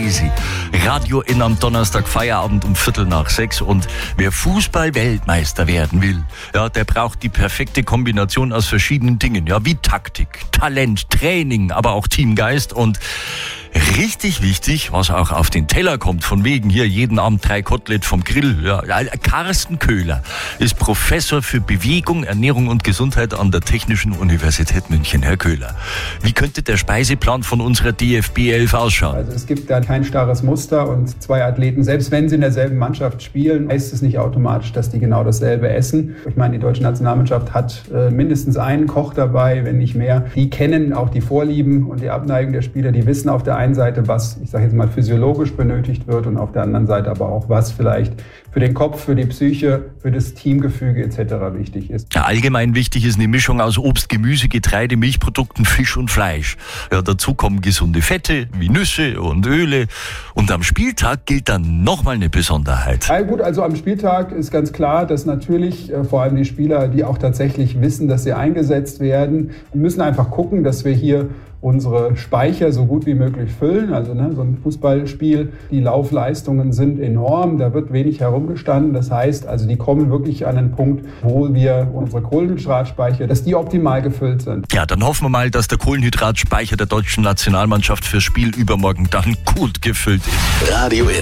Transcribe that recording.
Speise. Radio in am Donnerstag, Feierabend um 5:45. Und wer Fußball-Weltmeister werden will, ja, der braucht die perfekte Kombination aus verschiedenen Dingen. Ja, wie Taktik, Talent, Training, aber auch Teamgeist und richtig wichtig, was auch auf den Teller kommt, von wegen hier jeden Abend 3 Kotelett vom Grill. Ja, Carsten Köhler ist Professor für Bewegung, Ernährung und Gesundheit an der Technischen Universität München. Herr Köhler, wie könnte der Speiseplan von unserer DFB 11 ausschauen? Also es gibt da kein starres Muster und 2 Athleten, selbst wenn sie in derselben Mannschaft spielen, heißt es nicht automatisch, dass die genau dasselbe essen. Ich meine, die deutsche Nationalmannschaft hat mindestens einen Koch dabei, wenn nicht mehr. Die kennen auch die Vorlieben und die Abneigung der Spieler, die wissen auf der einen Seite, was, ich sage jetzt mal, physiologisch benötigt wird und auf der anderen Seite aber auch, was vielleicht für den Kopf, für die Psyche, für das Teamgefüge etc. wichtig ist. Ja, allgemein wichtig ist eine Mischung aus Obst, Gemüse, Getreide, Milchprodukten, Fisch und Fleisch. Ja, dazu kommen gesunde Fette wie Nüsse und Öle. Und am Spieltag gilt dann nochmal eine Besonderheit. Ja, gut, also am Spieltag ist ganz klar, dass natürlich vor allem die Spieler, die auch tatsächlich wissen, dass sie eingesetzt werden, müssen einfach gucken, dass wir hier unsere Speicher so gut wie möglich füllen. Also so ein Fußballspiel, die Laufleistungen sind enorm, da wird wenig herumgestanden. Das heißt, also die kommen wirklich an einen Punkt, wo wir unsere Kohlenhydratspeicher, dass die optimal gefüllt sind. Ja, dann hoffen wir mal, dass der Kohlenhydratspeicher der deutschen Nationalmannschaft fürs Spiel übermorgen dann gut gefüllt ist. Radio